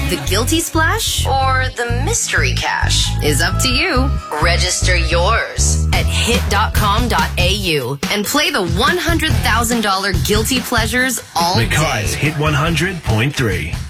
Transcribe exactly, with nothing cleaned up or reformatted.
The guilty splash or the mystery cash is up to you. Register yours at hit dot com dot a u and play the one hundred thousand dollars Guilty Pleasures all day. Mackay's Hit one hundred point three.